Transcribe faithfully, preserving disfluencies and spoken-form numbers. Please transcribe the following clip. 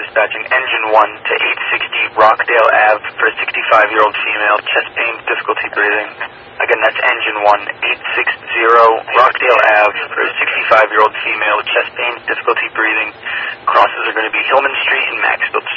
dispatching engine one to eight sixty Rockdale Ave for a sixty-five-year-old female, chest pain, difficulty breathing. Again, that's engine one, eight sixty Rockdale Ave for a sixty-five-year-old female, chest pain, difficulty breathing. Crosses are going to be Hillman Street and Maxfield